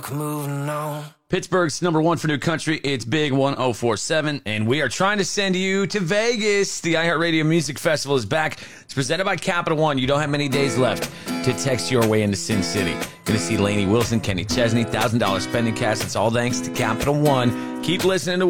moving on. Pittsburgh's number one for new country. It's Big 1047, and we are trying to send you to Vegas. The iHeartRadio Music Festival is back. It's presented by Capital One. You don't have many days left to text your way into Sin City. Going to see Lainey Wilson, Kenny Chesney, $1,000 spending cash. It's all thanks to Capital One. Keep listening to